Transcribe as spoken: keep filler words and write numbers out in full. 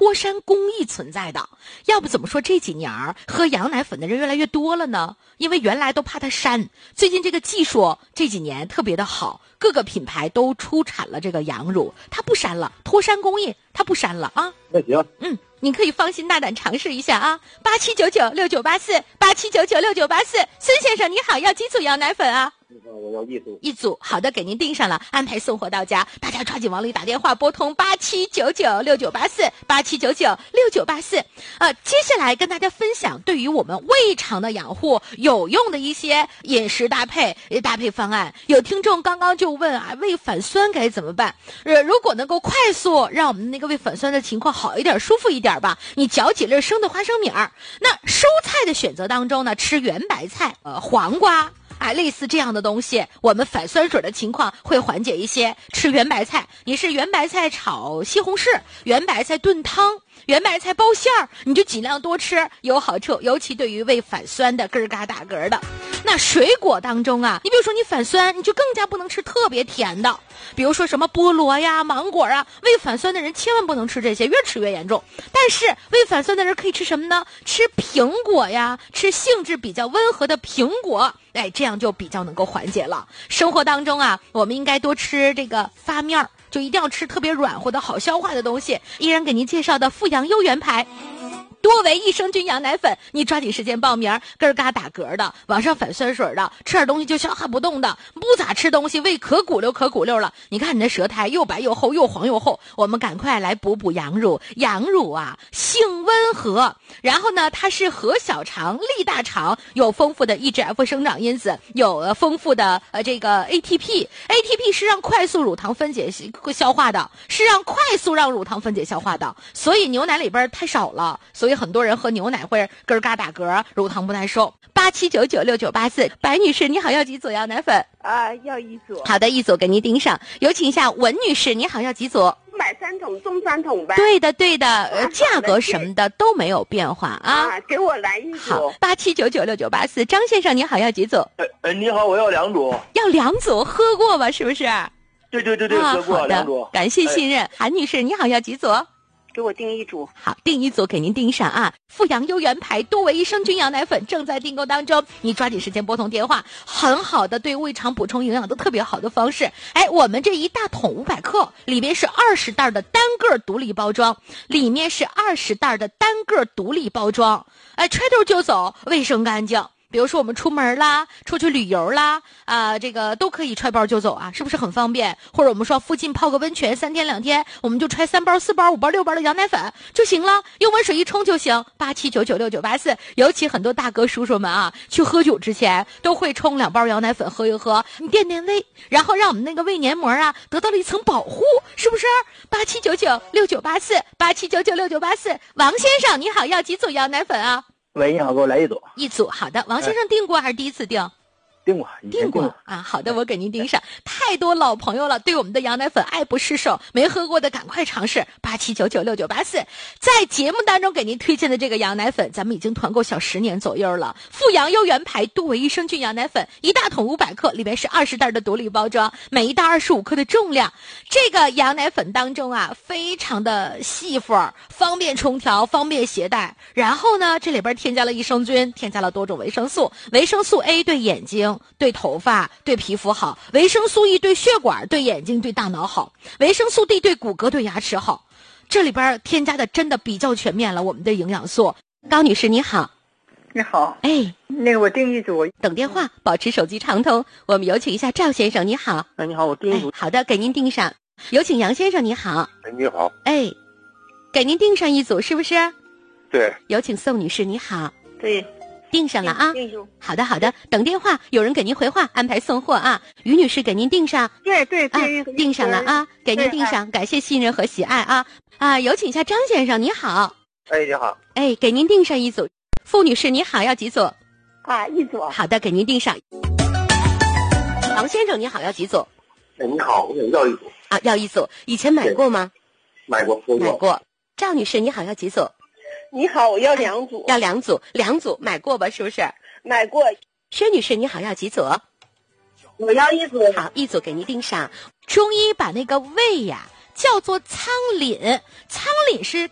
脱山工艺存在的。要不怎么说这几年喝羊奶粉的人越来越多了呢？因为原来都怕它膻，最近这个技术这几年特别的好，各个品牌都出产了这个羊乳，它不膻了，脱山工艺它不膻了啊。 那行， 嗯，你可以放心大胆尝试一下啊。八七九九六九八四，八七九九六九八四。孙先生你好，要几组羊奶粉啊？ 我要一组。 一组，好的，给您订上了，安排送货到家。大家抓紧往里打电话，拨通八七九九六九八四，八七九九六九八四。呃，接下来跟大家分享对于我们胃肠的养护有用的一些饮食搭配搭配方案。有听众刚刚就问啊，胃反酸该怎么办？呃，如果能够快速让我们那个胃反酸的情况好一点、舒服一点吧，你嚼几粒生的花生米儿。那蔬菜的选择当中呢，吃圆白菜、呃黄瓜。啊，类似这样的东西，我们反酸水的情况会缓解一些。吃圆白菜，你是圆白菜炒西红柿、圆白菜炖汤、圆白菜包馅儿，你就尽量多吃，有好处。尤其对于胃反酸的咯嘎打嗝的，那水果当中啊，你比如说你反酸，你就更加不能吃特别甜的，比如说什么菠萝呀、芒果啊。胃反酸的人千万不能吃这些，越吃越严重。但是胃反酸的人可以吃什么呢？吃苹果呀，吃性质比较温和的苹果。哎，这样就比较能够缓解了。生活当中啊，我们应该多吃这个发面儿，就一定要吃特别软和的好消化的东西。依然给您介绍的富阳优元牌多维益生菌羊奶粉，你抓紧时间报名。咯嘎打嗝的，往上反酸水的，吃点东西就消化不动的，不咋吃东西，胃可鼓溜可鼓溜了。你看你的舌苔又白又厚又黄又厚，我们赶快来补补羊乳。羊乳啊，性温和，然后呢，它是和小肠、利大肠，有丰富的 E G F 生长因子，有呃丰富的呃这个 A T P。A T P 是让快速乳糖分解消化的，是让快速让乳糖分解消化的。所以牛奶里边太少了，所以很多人喝牛奶会咯嘎打嗝，乳糖不耐受。八七九九六九八四，白女士你好，要几组羊奶粉？ 啊，要一组。 好的，一组给您盯上。有请一下文女士，你好，要几组？ 买三桶中三桶吧。 对的对的，呃，价格什么的都没有变化啊。 啊，给我来一组。 好，八七九九六九八四，张先生你好，要几组？ 哎哎，你好，我要两组。 要两组，喝过吧？是不是？ 对对对对， 啊、 喝过两组。 感谢信任，韩女士你好，要几组？ 给我订一组。 好，订一组给您订上啊！富阳优元牌多维益生菌羊奶粉正在订购当中，你抓紧时间拨通电话，很好的对胃肠补充营养的特别好的方式。哎，我们这一大桶五百克，里面是二十袋的单个独立包装，里面是二十袋的单个独立包装，哎，揣兜就走，卫生干净。比如说我们出门啦，出去旅游啦，啊、呃，这个都可以揣包就走啊，是不是很方便？或者我们说附近泡个温泉，三天两天，我们就揣三包、四包、五包、六包的羊奶粉就行了，用温水一冲就行。八七九九六九八四，尤其很多大哥叔叔们啊，去喝酒之前都会冲两包羊奶粉喝一喝，你垫垫胃，然后让我们那个胃黏膜啊得到了一层保护，是不是？八七九九六九八四，八七九九六九八四，王先生你好，要几组羊奶粉啊？ 喂，你好，给我来一组。 一组，好的。王先生订过还是第一次订？ 订过，以前订过啊，好的，我给您订上。太多老朋友了，对我们的羊奶粉爱不释手，没喝过的赶快尝试。八七九九六九八四，在节目当中给您推荐的这个羊奶粉，咱们已经团购小十年左右了。富阳优元牌多维益生菌羊奶粉，一大桶五百克，里面是二十袋的独立包装，每一袋二十五克的重量。这个羊奶粉当中啊，非常的细缝，方便冲调，方便携带。然后呢，这里边添加了益生菌，添加了多种维生素。维生素 A 对眼睛、对头发、对皮肤好；维生素 E 对血管、对眼睛、对大脑好；维生素 D 对骨骼、对牙齿好。这里边添加的真的比较全面了，我们的营养素。高女士你好。 你好。 哎， 那个我订一组。 等电话，保持手机畅通。我们有请一下赵先生，你好。 哎，你好，我订一组。 哎、好的，给您订上。有请杨先生，你好。 哎，你好。 哎，给您订上一组，是不是？ 对。 有请宋女士，你好。 对。 订上了啊。 订上。 好的好的，等电话，有人给您回话，安排送货啊。于女士给您订上。 对对对、啊，订上了啊，给您订上，感谢信任和喜爱啊啊！有请一下张先生，你好。 哎，你好。 哎，给您订上一组。傅女士，你好，要几组？ 啊，一组。 好的，给您订上。王先生，你好，要几组？ 哎，你好，我想要一组。 啊，要一组。以前买过吗？ 买过，喝过。 买过。赵女士，你好，要几组？ 你好，我要两组。 哎、要两组，两组买过吧？是不是？ 买过。 薛女士，你好，要几组？ 我要一组。 好，一组给您订上。中医把那个胃呀、叫做苍廪，苍廪是